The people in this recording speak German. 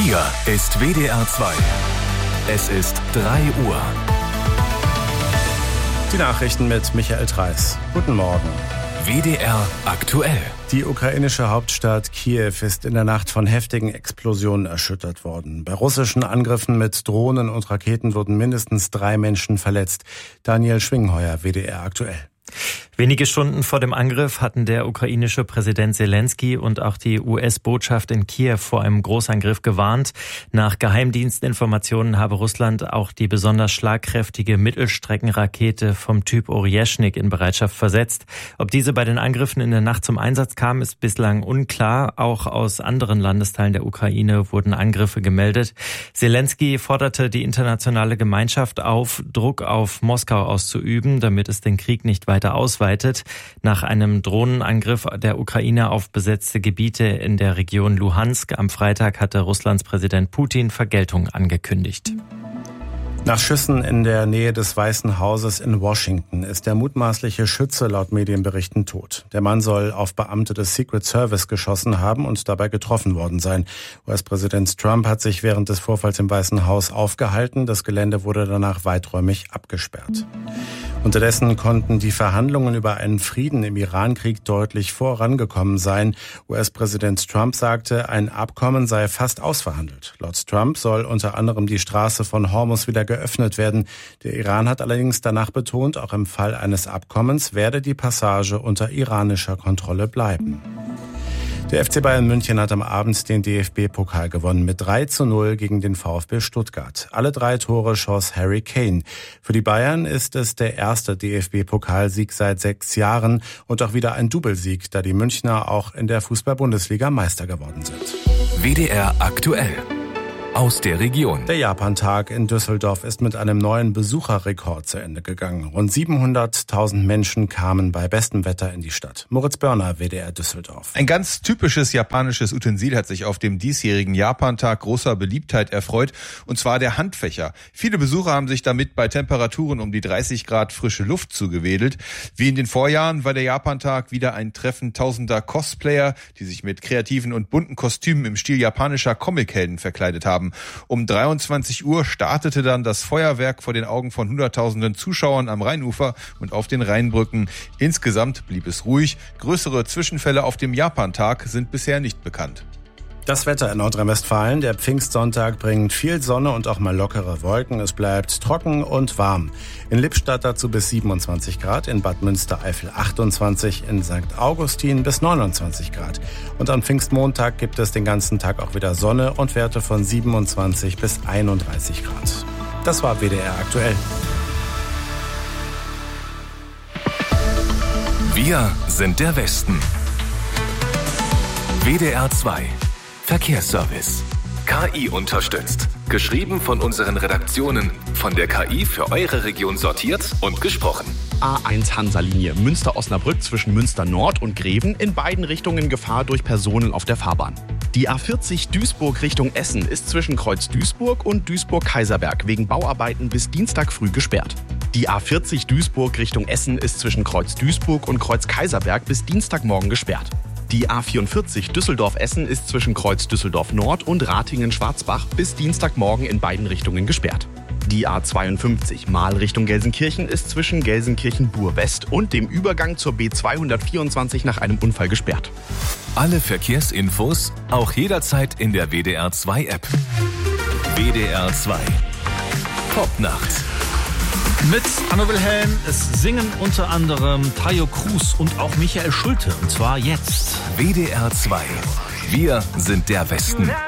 Hier ist WDR 2. Es ist 3 Uhr. Die Nachrichten mit Michael Treiß. Guten Morgen. WDR aktuell. Die ukrainische Hauptstadt Kiew ist in der Nacht von heftigen Explosionen erschüttert worden. Bei russischen Angriffen mit Drohnen und Raketen wurden mindestens 3 Menschen verletzt. Daniel Schwingheuer, WDR aktuell. Wenige Stunden vor dem Angriff hatten der ukrainische Präsident Zelensky und auch die US-Botschaft in Kiew vor einem Großangriff gewarnt. Nach Geheimdienstinformationen habe Russland auch die besonders schlagkräftige Mittelstreckenrakete vom Typ Oryeshnik in Bereitschaft versetzt. Ob diese bei den Angriffen in der Nacht zum Einsatz kam, ist bislang unklar. Auch aus anderen Landesteilen der Ukraine wurden Angriffe gemeldet. Zelensky forderte die internationale Gemeinschaft auf, Druck auf Moskau auszuüben, damit es den Krieg nicht weiter ausweitet. Nach einem Drohnenangriff der Ukraine auf besetzte Gebiete in der Region Luhansk am Freitag hatte Russlands Präsident Putin Vergeltung angekündigt. Nach Schüssen in der Nähe des Weißen Hauses in Washington ist der mutmaßliche Schütze laut Medienberichten tot. Der Mann soll auf Beamte des Secret Service geschossen haben und dabei getroffen worden sein. US-Präsident Trump hat sich während des Vorfalls im Weißen Haus aufgehalten. Das Gelände wurde danach weiträumig abgesperrt. Unterdessen konnten die Verhandlungen über einen Frieden im Iran-Krieg deutlich vorangekommen sein. US-Präsident Trump sagte, ein Abkommen sei fast ausverhandelt. Laut Trump soll unter anderem die Straße von Hormuz wieder geöffnet werden. Der Iran hat allerdings danach betont, auch im Fall eines Abkommens werde die Passage unter iranischer Kontrolle bleiben. Der FC Bayern München hat am Abend den DFB-Pokal gewonnen mit 3:0 gegen den VfB Stuttgart. Alle 3 Tore schoss Harry Kane. Für die Bayern ist es der erste DFB-Pokalsieg seit 6 Jahren und auch wieder ein Doublesieg, da die Münchner auch in der Fußball-Bundesliga Meister geworden sind. WDR aktuell. Aus der Region. Der Japantag in Düsseldorf ist mit einem neuen Besucherrekord zu Ende gegangen. Rund 700.000 Menschen kamen bei bestem Wetter in die Stadt. Moritz Börner, WDR Düsseldorf. Ein ganz typisches japanisches Utensil hat sich auf dem diesjährigen Japantag großer Beliebtheit erfreut, und zwar der Handfächer. Viele Besucher haben sich damit bei Temperaturen um die 30 Grad frische Luft zugewedelt. Wie in den Vorjahren war der Japantag wieder ein Treffen tausender Cosplayer, die sich mit kreativen und bunten Kostümen im Stil japanischer Comichelden verkleidet haben. Um 23 Uhr startete dann das Feuerwerk vor den Augen von Hunderttausenden Zuschauern am Rheinufer und auf den Rheinbrücken. Insgesamt blieb es ruhig. Größere Zwischenfälle auf dem Japantag sind bisher nicht bekannt. Das Wetter in Nordrhein-Westfalen. Der Pfingstsonntag bringt viel Sonne und auch mal lockere Wolken. Es bleibt trocken und warm. In Lippstadt dazu bis 27 Grad, in Bad Münstereifel 28, in St. Augustin bis 29 Grad. Und am Pfingstmontag gibt es den ganzen Tag auch wieder Sonne und Werte von 27 bis 31 Grad. Das war WDR aktuell. Wir sind der Westen. WDR 2. Verkehrsservice. KI unterstützt. Geschrieben von unseren Redaktionen. Von der KI für eure Region sortiert und gesprochen. A1 Hansa-Linie Münster-Osnabrück zwischen Münster Nord und Greven. In beiden Richtungen Gefahr durch Personen auf der Fahrbahn. Die A40 Duisburg Richtung Essen ist zwischen Kreuz Duisburg und Duisburg-Kaiserberg wegen Bauarbeiten bis Dienstag früh gesperrt. Die A40 Duisburg Richtung Essen ist zwischen Kreuz Duisburg und Kreuz Kaiserberg bis Dienstagmorgen gesperrt. Die A44 Düsseldorf-Essen ist zwischen Kreuz Düsseldorf-Nord und Ratingen-Schwarzbach bis Dienstagmorgen in beiden Richtungen gesperrt. Die A52 Mahl Richtung Gelsenkirchen ist zwischen Gelsenkirchen-Bur-West und dem Übergang zur B224 nach einem Unfall gesperrt. Alle Verkehrsinfos auch jederzeit in der WDR 2 App. WDR 2. Popnacht. Mit Anno Wilhelm, es singen unter anderem Tayo Cruz und auch Michael Schulte, und zwar jetzt. WDR 2. Wir sind der Westen.